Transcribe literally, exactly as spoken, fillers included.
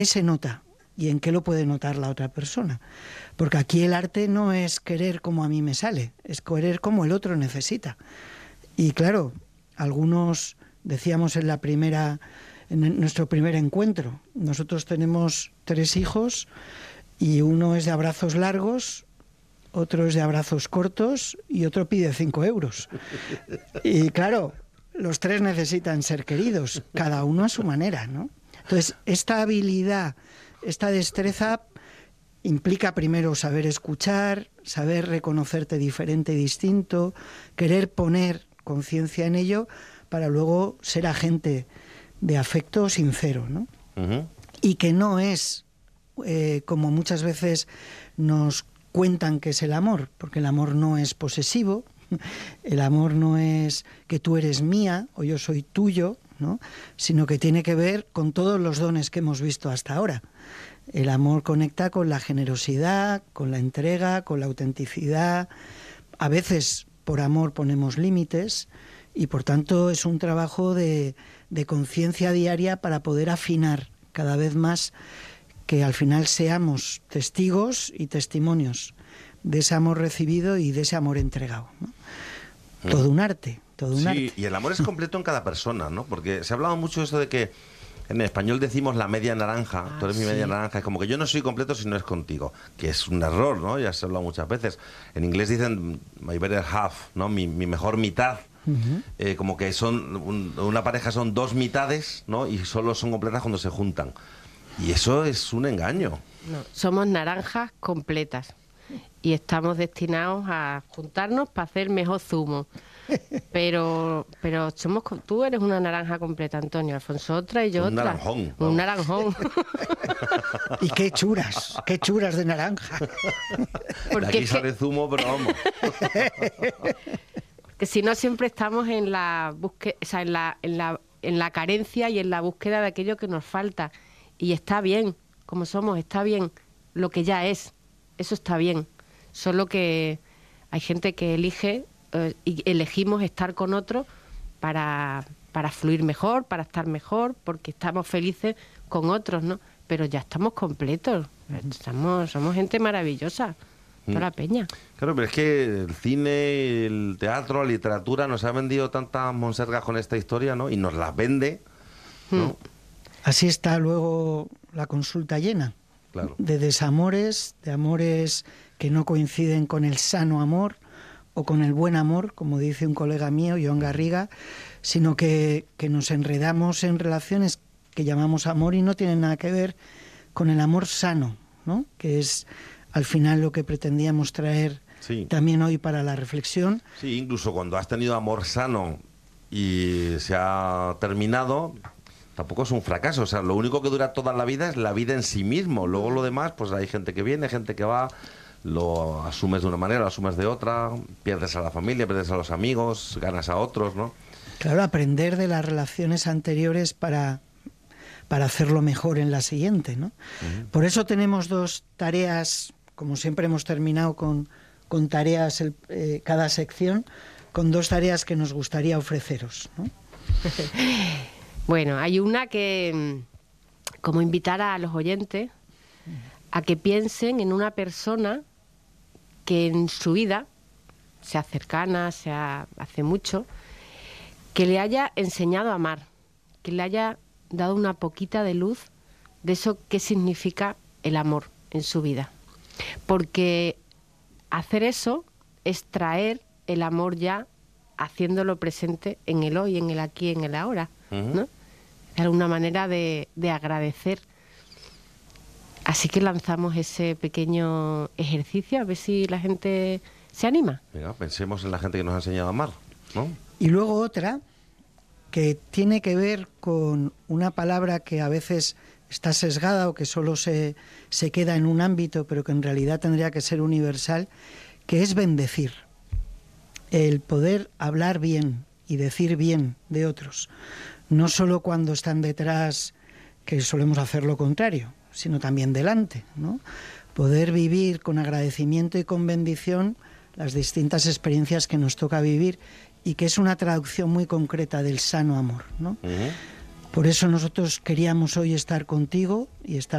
se nota y en qué lo puede notar la otra persona. Porque aquí el arte no es querer como a mí me sale, es querer como el otro necesita. Y claro, algunos decíamos en la primera, en nuestro primer encuentro, nosotros tenemos tres hijos y uno es de abrazos largos, otro es de abrazos cortos y otro pide cinco euros. Y claro, los tres necesitan ser queridos, cada uno a su manera, ¿no? Entonces, esta habilidad, esta destreza implica primero saber escuchar, saber reconocerte diferente y distinto, querer poner conciencia en ello para luego ser agente de afecto sincero, ¿no? Uh-huh. Y que no es, eh, como muchas veces nos cuentan que es el amor, porque el amor no es posesivo, el amor no es que tú eres mía o yo soy tuyo, ¿no? Sino que tiene que ver con todos los dones que hemos visto hasta ahora. El amor conecta con la generosidad, con la entrega, con la autenticidad. A veces por amor ponemos límites y por tanto es un trabajo de, de conciencia diaria para poder afinar cada vez más, que al final seamos testigos y testimonios de ese amor recibido y de ese amor entregado, ¿no? Mm. Todo un arte, todo un sí, arte. Y el amor es completo en cada persona, ¿no? Porque se ha hablado mucho de eso de que en español decimos la media naranja, ah, tú eres mi sí. media naranja, es como que yo no soy completo si no es contigo, que es un error, ¿no? Ya se ha hablado muchas veces. En inglés dicen my better half, ¿no? Mi, mi mejor mitad. Uh-huh. Eh, como que son un, una pareja son dos mitades, ¿no? Y solo son completas cuando se juntan. Y eso es un engaño. No, somos naranjas completas y estamos destinados a juntarnos para hacer mejor zumo. Pero pero somos tú eres una naranja completa, Antonio, Alfonso otra y yo un otra. Naranjón, un naranjón. Y qué churas, qué churas de naranja. Porque de aquí sale zumo, pero vamos. Que si no siempre estamos en la búsqueda, o sea, en la, en la en la carencia y en la búsqueda de aquello que nos falta. Y está bien, como somos, está bien lo que ya es, eso está bien. Solo que hay gente que elige eh, y elegimos estar con otro para, para fluir mejor, para estar mejor, porque estamos felices con otros, ¿no? Pero ya estamos completos, estamos, somos gente maravillosa, toda la peña. Claro, pero es que el cine, el teatro, la literatura nos ha vendido tantas monsergas con esta historia, ¿no? Y nos las vende, ¿no? Mm. Así está luego la consulta llena, claro. De desamores, de amores que no coinciden con el sano amor o con el buen amor, como dice un colega mío, Joan Garriga, sino que, que nos enredamos en relaciones que llamamos amor y no tienen nada que ver con el amor sano, ¿no? Que es al final lo que pretendíamos traer sí. también hoy para la reflexión. Sí, incluso cuando has tenido amor sano y se ha terminado, tampoco es un fracaso. O sea, lo único que dura toda la vida es la vida en sí mismo. Luego lo demás, pues hay gente que viene, gente que va, lo asumes de una manera, lo asumes de otra, pierdes a la familia, pierdes a los amigos, ganas a otros, ¿no? Claro, aprender de las relaciones anteriores para, para hacerlo mejor en la siguiente, ¿no? Uh-huh. Por eso tenemos dos tareas, como siempre hemos terminado con, con tareas, el, eh, cada sección, con dos tareas que nos gustaría ofreceros, ¿no? Bueno, hay una que, como invitar a los oyentes a que piensen en una persona que en su vida, sea cercana, sea hace mucho, que le haya enseñado a amar, que le haya dado una poquita de luz de eso que significa el amor en su vida. Porque hacer eso es traer el amor ya haciéndolo presente en el hoy, en el aquí, en el ahora, ¿no? Es una manera de, de agradecer. Así que lanzamos ese pequeño ejercicio a ver si la gente se anima. Venga, pensemos en la gente que nos ha enseñado a amar, ¿no? Y luego otra que tiene que ver con una palabra que a veces está sesgada o que solo se, se queda en un ámbito, pero que en realidad tendría que ser universal, que es bendecir. El poder hablar bien y decir bien de otros. No solo cuando están detrás, que solemos hacer lo contrario, sino también delante, ¿no? Poder vivir con agradecimiento y con bendición las distintas experiencias que nos toca vivir y que es una traducción muy concreta del sano amor, ¿no? Uh-huh. Por eso nosotros queríamos hoy estar contigo y estar